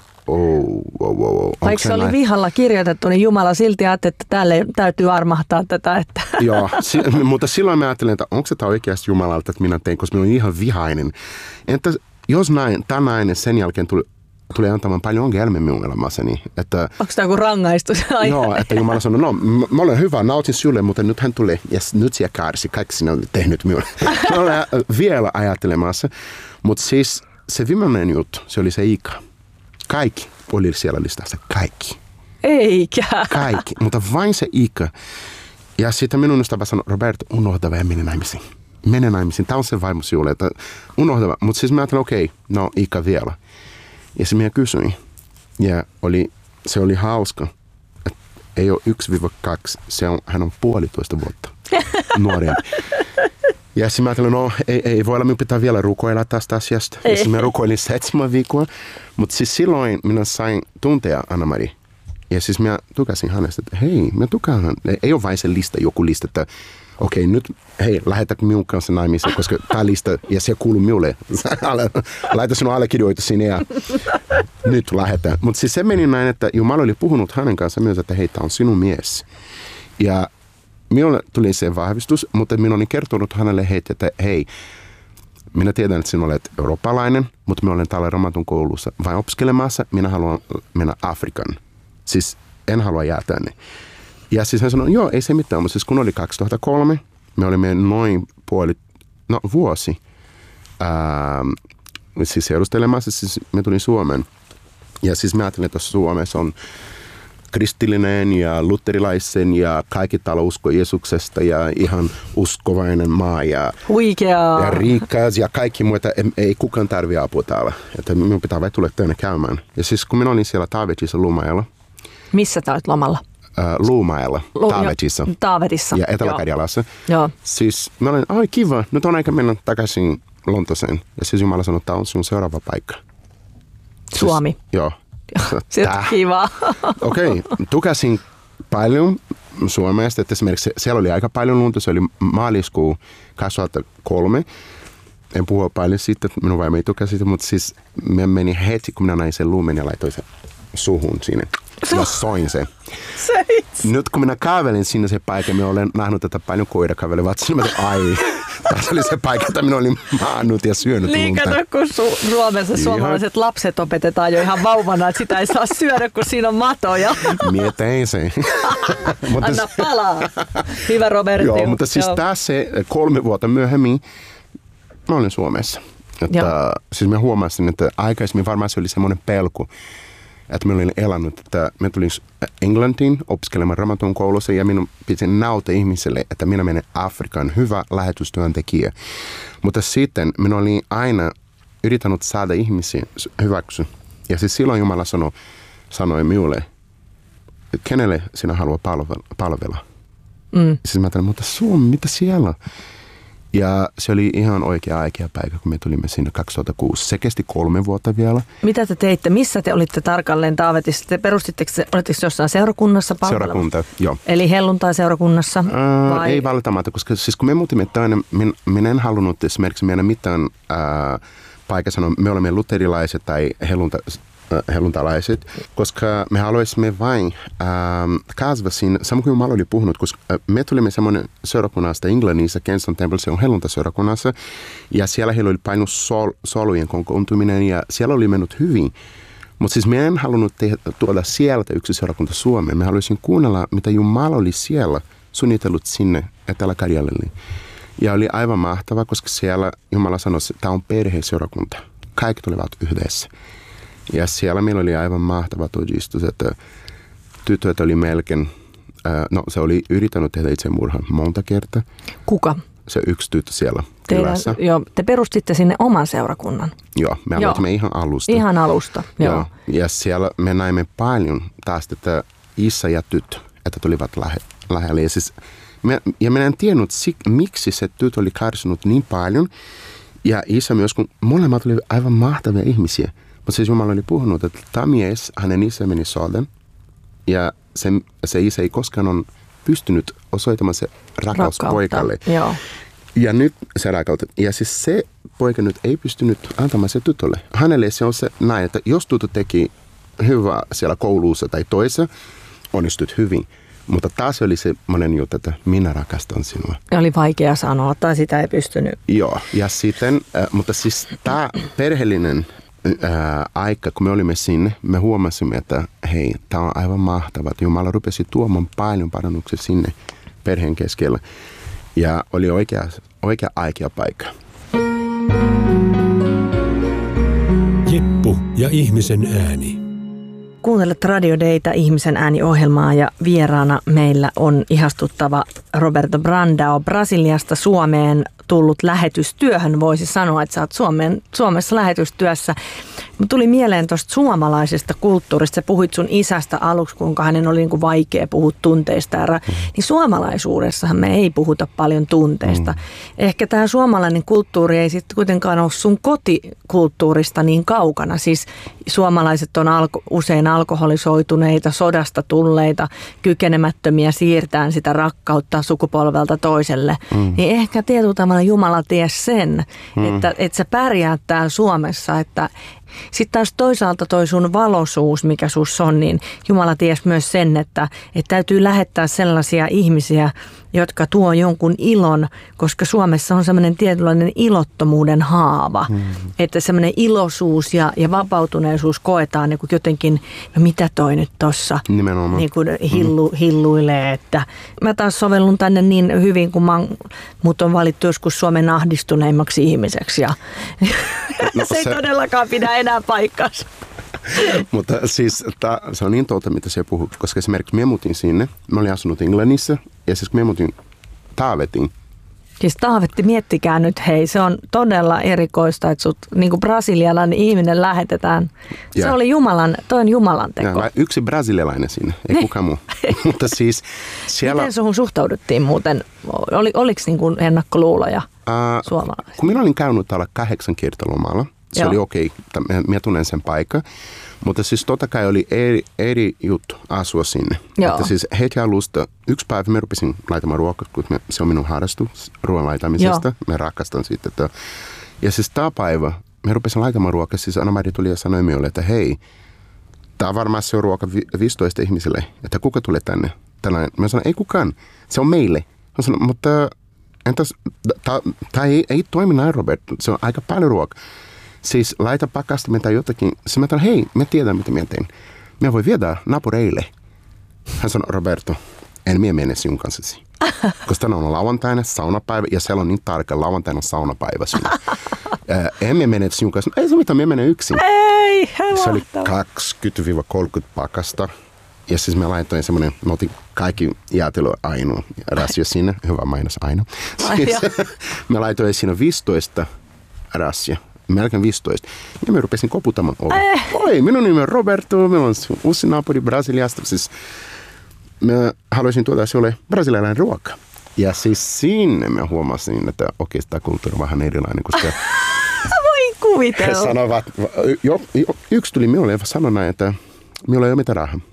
vaikka se oli vihalla kirjoitettu, niin Jumala silti ajatteli, että täällä täytyy armahtaa tätä. Että. Joo, mutta silloin mä ajattelin, että onko se tämä oikeasti Jumalalta, että minä tein, koska minä olin ihan vihainen. Entä jos tämä nainen sen jälkeen tuli antamaan paljon ongelmia minun elämässäni. Että onko tämä joku rangaistus? Joo, että Jumala sanoi, no mä olen hyvä, nautin sinulle, mutta nyt hän tulee ja nyt sinä kärsi, kaikki sinä olet tehnyt minulle. Mä olen vielä ajattelemassa, mutta siis se viimeinen juttu, se oli se ikä. Kaikki oli siellä listassa, kaikki. Eikä. Kaikki, mutta vain se ikä. Ja sitten minun ystävä sanoi, Robert, unohda vähän, mene naimisiin. Tämä on se vaimosjuhle, että unohda. Mutta siis mä ajattelin, okei, no ikä vielä. Ja se minä kysyin. Ja se oli hauska. Että ei ole 1-2, hän on 1,5 vuotta nuorempi. Ja sitten mä ajattelin, no ei voi olla, minun pitää vielä rukoilla tästä asiasta. Ja sitten mä rukoilin 7 viikkoa. Mutta siis silloin minä sain tuntea Anna-Mari. Ja siis mä tukasin hänestä, että hei, mä tukaan hän. Ei ole vain se joku lista, että okei, nyt hei, lähetäkö minun kanssa naimisiin, koska tämä lista, ja se kuuluu minulle. Laita sinun allekirjoitus sinne ja nyt lähetään. Mutta siis se meni näin, että Jumala oli puhunut hänen kanssa myös, että hei, tämä on sinun mies. Ja minulle tuli se vahvistus, mutta minä olin kertonut hänelle että hei, minä tiedän, että sinä olet eurooppalainen, mutta minä olen täällä Raamatun koulussa vain opiskelemassa, minä haluan mennä Afrikan. Siis en halua jää tänne. Ja siis hän sanoi, joo, ei se mitään, mutta siis kun oli 2003, me olimme noin vuosi siis seurustelemassa, siis me tulin Suomeen. Ja siis mä ajattelin, että Suomessa on kristillinen ja luterilaisen ja kaikki täällä usko Jeesuksesta ja ihan uskovainen maa ja rikas ja kaikki muuta. Ei kukaan tarvitse apua täällä. Että minun pitää vain tulla tänne käymään. Ja siis kun minä olin siellä Taavetissa Luumäellä. Missä sä olet lomalla? Luumäellä, Taavetissa ja Etelä-Karjalassa. Joo. Siis mä olin, ai kiva, nyt on aika mennä takaisin Lontooseen. Ja siis Jumala sanoi, että tämä on sun seuraava paikka. Suomi. Siis, joo. Se on kiva. Okei, tukasin paljon Suomesta, että esimerkiksi siellä oli aika paljon lunta, se oli maaliskuu 2003. En puhua paljon siitä, että minun vaimo ei tukea siitä, mutta siis me meni heti, kun minä näin sen lumen ja laitoin sen suhun sinne. Ja soin sen. Nyt kun minä kävelin sinne se paikka, minä olen nähnyt, että paljon koira kävelevät sinne, että ai, tässä oli se paikka, että minä olin maannut ja syönyt lunta. Niin, kato, kun Suomessa suomalaiset lapset opetetaan jo ihan vauvana, että sitä ei saa syödä, kun siinä on matoja. Mietin se. Anna palaa. Hyvä Robertti. Joo, mutta siis tässä 3 vuotta myöhemmin mä olin Suomessa. Että, siis mä huomasin, että aikaisemmin varmaan se oli semmoinen pelko, että minä olin elänyt, että minä tulin Englantiin opiskelemaan Raamatun koulussa ja minun piti näyttää ihmiselle, että minä menen Afrikan hyvä lähetystyöntekijä. Mutta sitten minä olin aina yrittänyt saada ihmisiä hyväksy. Ja siis silloin Jumala sanoi minulle, että kenelle sinä haluat palvella. Siis mä ajattelin, mutta Suomi, mitä siellä? Ja se oli ihan oikea paikka, kun me tulimme sinne 2006. Se kesti 3 vuotta vielä. Mitä te teitte? Missä te olitte tarkalleen Taavetissa? Te olitteko jossain seurakunnassa palvelemassa? Seurakunta, joo. Eli helluntai-seurakunnassa? Ei valtamatta, koska siis kun me muutimme tänne, minä en halunnut esimerkiksi meidän mitään paikassa sanoa, me olemme luterilaiset tai helluntalaiset, koska me haluaisimme vain kasvaa siinä, samoin kuin Jumala oli puhunut, koska me tulimme semmoinen seurakunnasta Englannissa, Kensington Temple, se on helluntaseurakunnassa, ja siellä heillä oli painut solujen kokoontuminen, ja siellä oli mennyt hyvin. Mutta siis me en halunnut tuoda sieltä yksi seurakunta Suomeen, me haluaisin kuunnella, mitä Jumala oli siellä suunnitellut sinne Etelä-Karjalalle. Ja oli aivan mahtava, koska siellä Jumala sanoi, että tämä on perheseurakunta. Kaikki tulevat yhdessä. Ja siellä meillä oli aivan mahtava todistus, että tytöt oli melkein, se oli yrittänyt tehdä itsemurhan monta kertaa. Kuka? Se yksi tyttö siellä kylässä. Joo, te perustitte sinne oman seurakunnan. Joo, me aloitimme ihan alusta. Ihan alusta, joo. Ja siellä me näimme paljon taas, että isä ja tyttö, että tulivat lähelle. Ja minä en tiennyt, miksi se tyttö oli kärsinyt niin paljon. Ja isä myös, kun molemmat olivat aivan mahtavia ihmisiä. Mutta siis Jumala oli puhunut, että tämä mies, hänen isä meni sodan, ja se isä ei koskaan ole pystynyt osoittamaan se rakkaus poikalle. Joo. Ja nyt se rakkautta. Ja siis se poika nyt ei pystynyt antamaan se tytölle. Hänelle se on se näin, että jos tytö teki hyvää siellä koulussa tai toisessa, onnistut hyvin. Mutta taas oli se monen juttu, että minä rakastan sinua. Oli vaikea sanoa, tai sitä ei pystynyt. Joo, ja sitten, mutta siis tämä perheellinen aika, kun me olimme sinne, me huomasimme, että hei, tämä on aivan mahtavaa. Jumala rupesi tuomaan paljon parannuksia sinne perheen keskellä. Ja oli oikea paikka. Jeppu ja ihmisen ääni. Kuuntelet Radio Dayta, Ihmisen ääni-ohjelmaa, ja vieraana meillä on ihastuttava Roberto Brandão, Brasiliasta Suomeen tullut lähetystyöhön. Voisi sanoa, että sä oot Suomessa lähetystyössä. Tuli mieleen tuosta suomalaisesta kulttuurista. Sä puhuit sun isästä aluksi, kuinka hänen oli niin kuin vaikea puhua tunteista. Niin suomalaisuudessahan me ei puhuta paljon tunteista. Ehkä tämä suomalainen kulttuuri ei sitten kuitenkaan ole sun kotikulttuurista niin kaukana. Siis suomalaiset on usein alkoholisoituneita, sodasta tulleita, kykenemättömiä siirtämään sitä rakkautta sukupolvelta toiselle. Niin ehkä tietyllä tavalla Jumala ties sen, että sä pärjäät täällä Suomessa, että sitten taas toisaalta toi sun valoisuus, mikä sussa on, niin Jumala ties myös sen, että täytyy lähettää sellaisia ihmisiä, jotka tuo jonkun ilon, koska Suomessa on semmoinen tietynlainen ilottomuuden haava. Että semmoinen iloisuus ja vapautuneisuus koetaan niin kuin jotenkin, no mitä toi nyt tossa niin kuin hilluilee. Että mä taas sovellun tänne niin hyvin, kun mut on valittu joskus Suomen ahdistuneimmaksi ihmiseksi. Ja se ei todellakaan pidä enää paikkaansa. Mutta siis se on niin totta, mitä se puhuu, koska esimerkiksi me muutin sinne, mä olin asunut Englannissa, ja siis kun me muutin Taavetiin. Siis Taavetti, miettikää nyt, hei, se on todella erikoista, että sut niin kuin brasilialainen ihminen lähetetään. Se oli toi on Jumalan teko. Ja, yksi brasilialainen siinä, ei kukaan muu. Mutta siis siellä... Miten suhun suhtauduttiin muuten? Oliko niin kuin ennakkoluuloja suomalaisista? Kun minä olin käynyt täällä 8 kiertolomalla, se oli okei, minä tunnen sen paikan. Mutta siis totta kai oli eri juttu asua sinne. Että siis heti alusta, yksi päivä mä rupesin laitamaan ruokaa, kun se on minun harrastus ruoan laitamisesta. Mä rakastan siitä. Ja siis tämä päivä, mä rupesin laitamaan ruokaa, siis Anna-Mari tuli ja sanoi minulle, että hei, tämä varmaan se on ruoka 15 ihmiselle, että kuka tulee tänne? Tällainen. Mä sanoin, ei kukaan, se on meille. Mä sanoin, mutta entäs, tämä ei toimi näin, Robert, se on aika paljon ruokaa. Siis laita pakastimen tai jotakin. Siis mä sanoin, hei, mä tiedän mitä mä teen. Mä voi viedä naapureille. Hän sanoi, Roberto, en minä mene sinun kanssasi. Koska tänään on lauantaina saunapäivä ja siellä on niin tarkka lauantaina saunapäivä sinun. En minä mene sinun kanssa. Ei se mitään, minä menen yksin. Ei, se oli 20-30 pakasta. Ja siis mä laitoin semmoinen, mä otin kaikki jäätelö ainoa rasio sinne. Hyvä mainos ainoa. Siis, mä laitoin siinä 15 rasia. Melkein 15. Ja mä rupesin koputamaan oveen. Oi, minun nimi on Roberto, minulla on uusi naapuri Brasiliasta. Siis mä haluaisin tuoda sinulle brasilialainen ruoka. Ja siis sinne mä huomasin, että okei, tämä kulttuuri on vähän erilainen, koska... Voin kuvitella. He sanovat, yksi tuli minulle ja sanoi näin, että minulla ei ole mitään rahaa.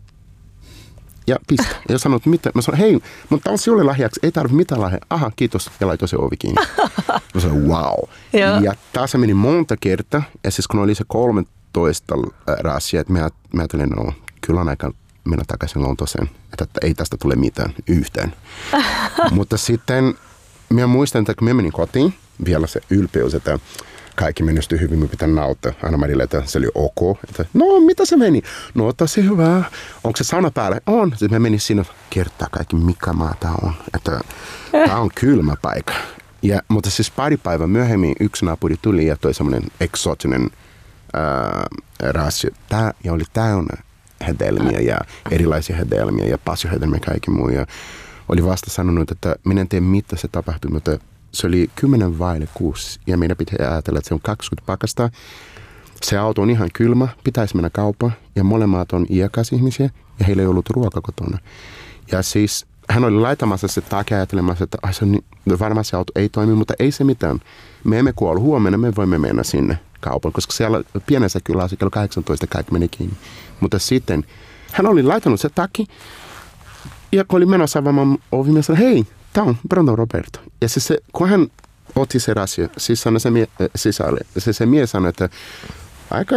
Ja pistä. Ja sanoin, että mitä? Mä sanoin, hei, mutta tämä on sinulle lahjaksi, ei tarvitse mitään lahjaa. Aha, kiitos. Ja laitoi se ovi kiinni. Mä sanoin, wow. Ja taas meni monta kertaa. Ja siis kun oli se 13 rasia, että mä ajattelin, no kyllä on aika mennä takaisin Lontooseen. Että ei tästä tule mitään yhtään. Mutta sitten mä muistan, että kun mä menin kotiin, vielä se ylpeys, että kaikki menestyi hyvin, me pitää nauttaa. Anna-Marille, että se oli ok. Että, no, mitä se meni? No, tosi hyvä. Onko se sauna päällä? On. Sitten me menin siinä kertaa kaikki, mikä maa tämä on. Että tämä on kylmä paikka. Mutta siis pari päivää myöhemmin yksi naapuri tuli ja toi semmoinen eksoottinen rasio. Ja oli täynnä hedelmiä ja erilaisia hedelmiä ja pasiohedelmiä ja kaikki muu. Ja oli vasta sanonut, että minä en tiedä mitä se tapahtui, mutta se oli 10:06 ja meidän pitää ajatella, että se on 20 pakasta. Se auto on ihan kylmä, pitäisi mennä kauppaan ja molemmat on iäkäisihmisiä ja heillä ei ollut ruoka kotona. Ja siis hän oli laitamassa se takia ajattelemassa, että varmaan se auto ei toimi, mutta ei se mitään. Me emme kuole huomenna, me voimme mennä sinne kauppaan, koska siellä pienessä kylässä kello 18 kaikki meni kiinni. Mutta sitten hän oli laitanut se takki ja kun oli menossa avaamaan ovi, mä sanoin, hei, tämä on Brandão Roberto. Ja siis se, kun hän otti se rasio, siis sanoi sisälle, se mies sanoi, että aika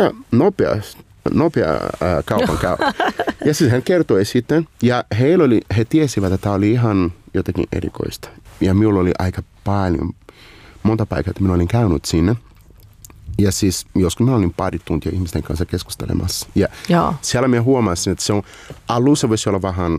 nopea kaupan käy. Ja siis hän kertoi sitten, ja he tiesivät, että tämä oli ihan jotenkin erikoista. Ja minulla oli aika paljon, monta paikkaa, että minä olin käynyt sinne. Ja siis joskus minä olin pari tuntia ihmisten kanssa keskustelemassa. Ja siellä minä huomasin, että se on, alussa voisi olla vähän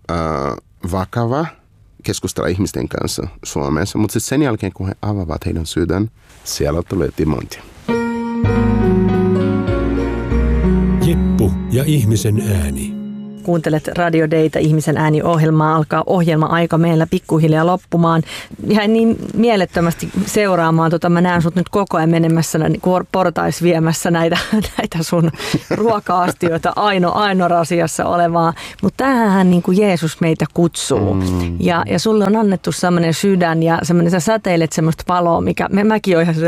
vakava keskustella ihmisten kanssa Suomessa, mutta sen jälkeen, kun he avaavat heidän sydän, siellä tulee timanttia. Jeppu ja ihmisen ääni. Kuuntelet Radio Dayta, ihmisen ääni-ohjelmaa. Alkaa ohjelma-aika meillä pikkuhiljaa loppumaan. Ihan niin mielettömästi seuraamaan. Mä näen sut nyt koko ajan menemässä portais viemässä näitä sun ruoka-astioita aino rasiassa olevaa. Mutta tämähän niin kuin Jeesus meitä kutsuu. Ja sulle on annettu sellainen sydän ja semmoinen, sä säteilet semmoista valoa, mikä mäkin oon ihan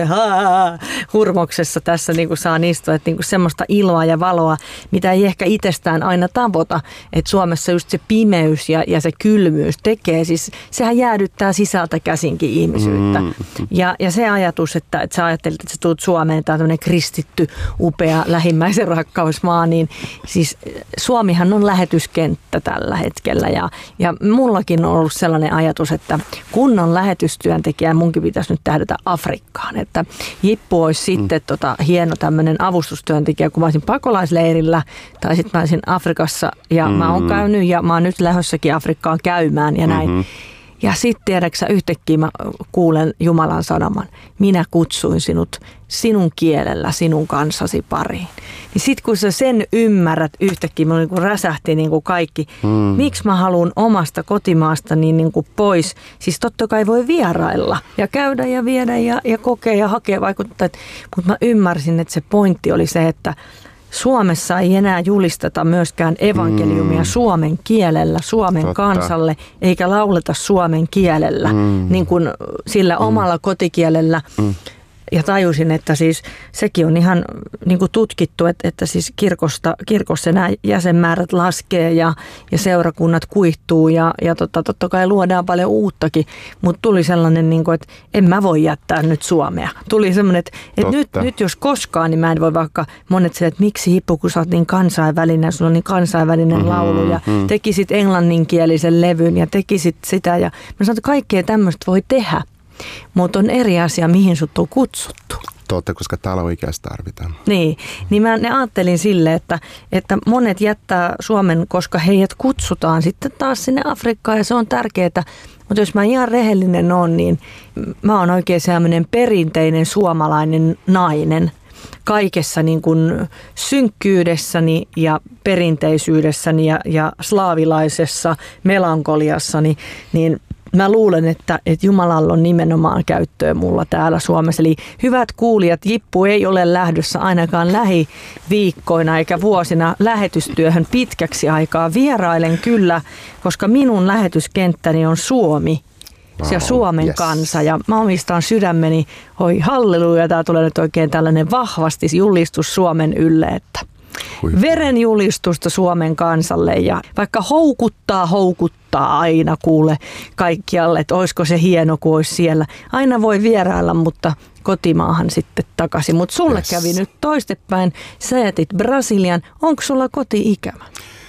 hurmoksessa tässä niin kuin saan istua. Että niin kuin semmoista iloa ja valoa, mitä ei ehkä itsestään aina tavoita. Että Suomessa just se pimeys ja se kylmyys tekee, siis sehän jäädyttää sisältä käsinkin ihmisyyttä. Ja se ajatus, että sä ajattelit, että sä tulet Suomeen, tämä on tämmöinen kristitty, upea lähimmäisen rakkausmaa, niin siis Suomihan on lähetyskenttä tällä hetkellä. Ja mullakin on ollut sellainen ajatus, että kun on lähetystyöntekijä, munkin pitäisi nyt tähdätä Afrikkaan. Että Jippu olisi sitten hieno tämmöinen avustustyöntekijä, kun mä olisin pakolaisleirillä tai sitten mä olisin Afrikassa ja mä oon käynyt ja mä oon nyt lähdössäkin Afrikkaan käymään ja näin. Ja sitten tiedäksä yhtäkkiä mä kuulen Jumalan sanoman. Minä kutsuin sinut sinun kielellä sinun kansasi pariin. Niin sit kun sä sen ymmärrät yhtäkkiä, mulla niin kuin räsähti niin kuin kaikki. Miksi mä haluan omasta kotimaasta niin kuin pois? Siis totta kai voi vierailla ja käydä ja viedä ja kokea ja hakea vaikuttaa. Mutta mä ymmärsin, että se pointti oli se, että Suomessa ei enää julisteta myöskään evankeliumia suomen kielellä, Suomen kansalle, eikä lauleta suomen kielellä, niin kuin sillä omalla kotikielellä. Ja tajusin, että siis sekin on ihan niin kuin tutkittu, että siis kirkossa nämä jäsenmäärät laskee ja seurakunnat kuihtuu ja totta kai luodaan paljon uuttakin. Mutta tuli sellainen, niin kuin, että en mä voi jättää nyt Suomea. Tuli sellainen, että nyt jos koskaan, niin mä en voi vaikka monet sille, että miksi Hippu, kun sä oot niin kansainvälinen, sulla on niin kansainvälinen laulu ja tekisit englanninkielisen levyn ja tekisit sitä. Ja mä sanoin, että kaikkea tämmöistä voi tehdä. Mutta on eri asia, mihin sut on kutsuttu. Totta, koska täällä oikeasti tarvitaan. Niin mä ajattelin sille, että monet jättää Suomen, koska heidät kutsutaan sitten taas sinne Afrikkaan ja se on tärkeää. Mutta jos mä ihan rehellinen on, niin mä oon oikein sellainen perinteinen suomalainen nainen. Kaikessa niin kuin synkkyydessäni ja perinteisyydessäni ja slaavilaisessa melankoliassani, niin mä luulen, että Jumalalla on nimenomaan käyttöä mulla täällä Suomessa. Eli hyvät kuulijat, Jippu ei ole lähdössä ainakaan lähiviikkoina eikä vuosina lähetystyöhön pitkäksi aikaa. Vierailen kyllä, koska minun lähetyskenttäni on Suomi. Ja Suomen kansa. Ja mä omistan sydämeni, oi halleluja, tää tulee nyt oikein tällainen vahvasti julistus Suomen ylle, että verenjulistusta Suomen kansalle ja vaikka houkuttaa aina kuule kaikkialle, että olisiko se hieno, kun olisi siellä. Aina voi vierailla, mutta kotimaahan sitten takaisin. Mutta sulle kävi nyt toistepäin, sä jätit Brasilian. Onko sulla koti-ikävä?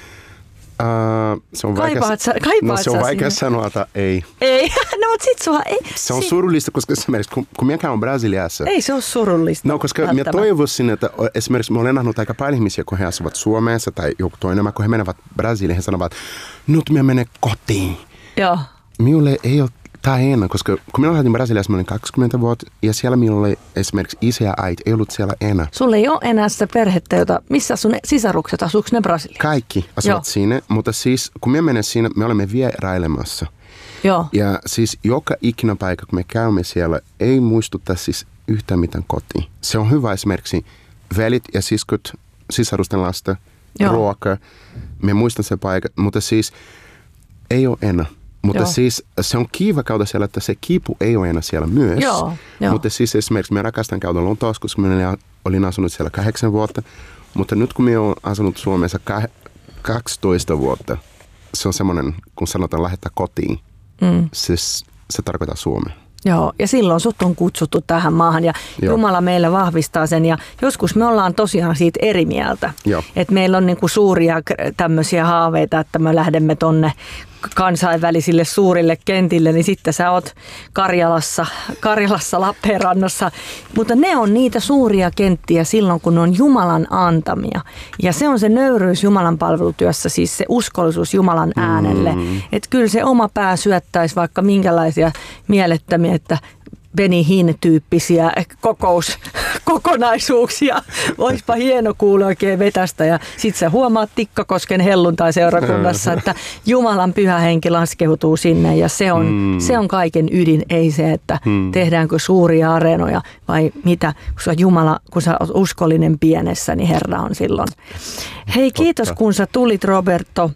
Se on vaikea sanoa, että ei. Ei, no mutta sit sua ei. Se on surullista, koska esimerkiksi kun minä käyn Brasiliassa. Ei se ole surullista. No, koska minä toivoisin, että esimerkiksi minä olen nähnyt aika paljon ihmisiä, kun he asuvat Suomessa tai joku toinen, kun he menevät Brasiliaan, he sanovat, nyt minä menen kotiin. Joo. Minulle ei ole tämä enää, koska kun minä lähdin Brasiliassa, minä olin 20 vuotta ja siellä minulla oli esimerkiksi isä ja äiti, ei ollut siellä enää. Sulla ei ole enää sitä perhettä, missä sun sisarukset, asuuko ne Brasiliassa? Kaikki asuvat siinä, mutta siis kun me menen siinä, me olemme vierailemassa. Joo. Ja siis joka ikinä paikka, kun me käymme siellä, ei muistuta siis yhtään mitään kotiin. Se on hyvä esimerkiksi velit ja siskot, sisarusten lasta, ruoka. Me muistan se paikka, mutta siis ei ole enää. Mutta siis se on kiva käydä siellä, että se kipu ei ole enää siellä myös. Joo. Mutta siis esimerkiksi me rakastan käydä Lontoossa, koska minä olin asunut siellä 8 vuotta. Mutta nyt kun minä olen asunut Suomessa 12 vuotta, se on semmoinen, kun sanotaan lähettää kotiin, se tarkoittaa Suomea. Joo, ja silloin sut on kutsuttu tähän maahan ja Jumala meillä vahvistaa sen ja joskus me ollaan tosiaan siitä eri mieltä. Että meillä on niinku suuria tämmöisiä haaveita, että me lähdemme tonne kansainvälisille suurille kentille, niin sitten sä oot Karjalassa Lappeenrannassa. Mutta ne on niitä suuria kenttiä silloin, kun ne on Jumalan antamia. Ja se on se nöyryys Jumalan palvelutyössä, siis se uskollisuus Jumalan äänelle. Että kyllä se oma pää syöttäisi vaikka minkälaisia mielettömiä, että Benny Hinn-tyyppisiä kokonaisuuksia. Olisipa hieno kuulla oikein vetästä. Ja sitten sä huomaat Tikkakosken helluntai-seurakunnassa, että Jumalan pyhä henki laskeutuu sinne ja se on kaiken ydin, ei se, että tehdäänkö suuria areenoja vai mitä. Kun sä oot uskollinen pienessä, niin Herra on silloin. Hei, kiitos kun sä tulit, Roberto.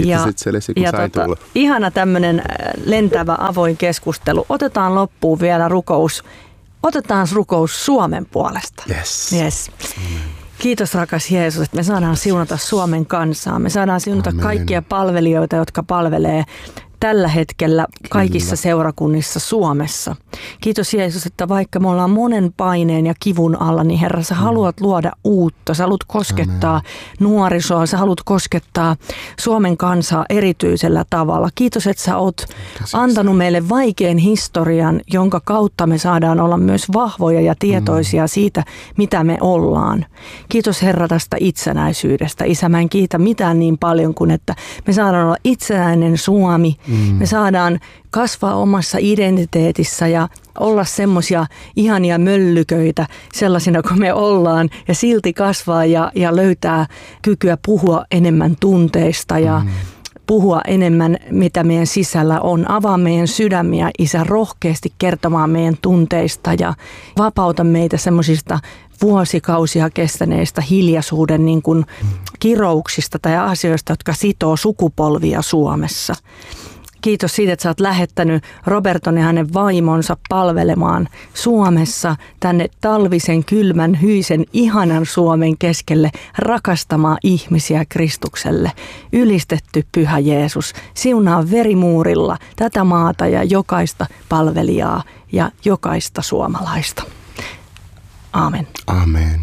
Ihana tämmöinen lentävä avoin keskustelu. Otetaan loppuun vielä rukous. Otetaan rukous Suomen puolesta. Yes. Kiitos rakas Jeesus, että me saadaan siunata Suomen kansaa. Me saadaan siunata kaikkia palvelijoita, jotka palvelee tällä hetkellä kaikissa seurakunnissa Suomessa. Kiitos Jeesus, että vaikka me ollaan monen paineen ja kivun alla, niin Herra, sä haluat luoda uutta. Sä haluat koskettaa nuorisoa, sä haluat koskettaa Suomen kansaa erityisellä tavalla. Kiitos, että sä oot antanut meille vaikean historian, jonka kautta me saadaan olla myös vahvoja ja tietoisia siitä, mitä me ollaan. Kiitos Herra tästä itsenäisyydestä. Isä, mä en kiitä mitään niin paljon kuin, että me saadaan olla itsenäinen Suomi. Me saadaan kasvaa omassa identiteetissä ja olla semmoisia ihania möllyköitä sellaisina kuin me ollaan ja silti kasvaa ja löytää kykyä puhua enemmän tunteista ja puhua enemmän, mitä meidän sisällä on. Avaa meidän sydämiä, Isä, rohkeasti kertomaan meidän tunteista ja vapauta meitä semmoisista vuosikausia kestäneistä hiljaisuuden niin kuin kirouksista tai asioista, jotka sitoo sukupolvia Suomessa. Kiitos siitä, että sä oot lähettänyt Roberton ja hänen vaimonsa palvelemaan Suomessa tänne talvisen, kylmän, hyisen, ihanan Suomen keskelle rakastamaan ihmisiä Kristukselle. Ylistetty Pyhä Jeesus, siunaa verimuurilla tätä maata ja jokaista palvelijaa ja jokaista suomalaista. Aamen. Amen.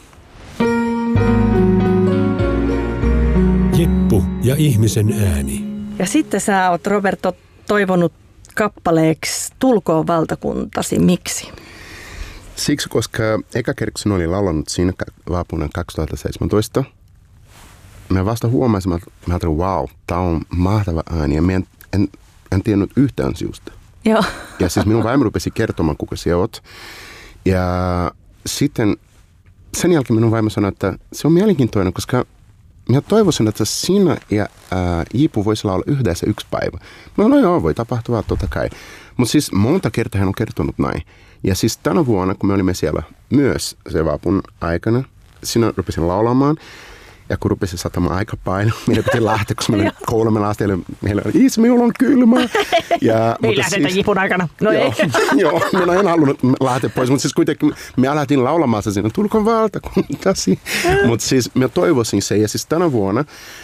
Jippu ja ihmisen ääni. Ja sitten sä oot, Roberto, toivonut kappaleeksi Tulkoon valtakuntasi. Miksi? Siksi, koska eka kerroksen oli laulanut siinä vaapuna 2017. Mä vasta huomasin, että mä ajattelin, wow, tää on mahtava ääni. Ja mä en tiennyt yhtään syystä. Joo. Ja siis minun vaimo rupesi kertomaan, kuka sä oot. Ja sitten sen jälkeen minun vaimo sanoi, että se on mielenkiintoinen, koska minä toivoisin, että sinä ja Jipu voisi olla yhdessä yksi päivä. No joo, voi tapahtua totta kai. Mutta siis monta kertaa hän on kertonut näin. Ja siis tänä vuonna, kun me olimme siellä myös se vaapun aikana, sinä rupesin laulamaan. Ja kun rupesin satamaan aika paino, meidän piti lähteä, koska meillä oli 3 lasta, meillä oli minulla on kylmä. Ei lähdetä Jipun aikana. No ei. Joo, minä en halunnut lähteä pois, mutta siis kuitenkin me lähdettiin laulamaan se siinä, tulkoon valtakuntasi. Mutta siis minä toivoisin se, ja siis tänä vuonna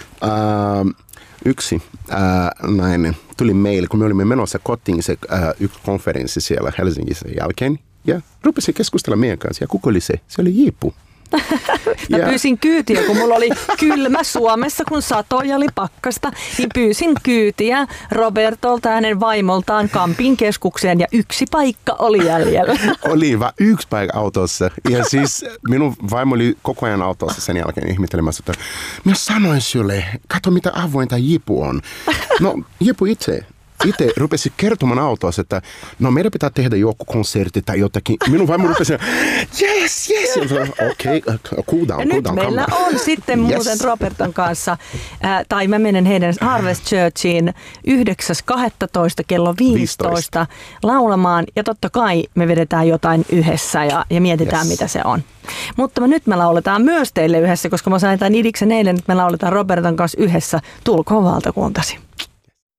yksi nainen tuli meille, kun me olimme menossa kotiin se yksi konferenssi siellä Helsingissä jälkeen, ja rupesin keskustella meidän kanssa, ja kuka oli se? Se oli Jipu. Mä pyysin kyytiä, kun mulla oli kylmä Suomessa, kun satoi ja oli pakkasta, niin pyysin kyytiä Robertolta ja hänen vaimoltaan Kampin keskukseen ja yksi paikka oli jäljellä. Oli vaan yksi paikka autossa. Ja siis minun vaimo oli koko ajan autossa sen jälkeen ihmettelemässä, että minä sanoin sulle, katso mitä avointa Jipu on. No Jipu itse rupesi kertomaan autossa, että no meidän pitää tehdä joku konsertti tai jotakin. Minun vaimo rupesi, yes. Okei, cool down. Nyt meillä on sitten muuten Roberton kanssa, tai mä menen heidän Harvest Churchiin 9.12. kello 15 laulamaan. Ja totta kai me vedetään jotain yhdessä ja mietitään mitä se on. Mutta nyt me lauletaan myös teille yhdessä, koska mä sain tämän idiksen eilen, että me lauletaan Roberton kanssa yhdessä Tulkoon valtakuntasi.